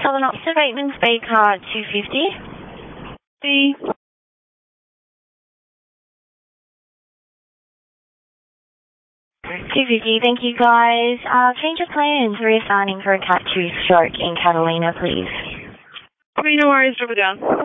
Southern Oxford, Bateman Speed Car 250. See. 250, thank you guys. Change of plans, reassigning for a Cat 2 stroke in Catalina, please. No worries, drop it down.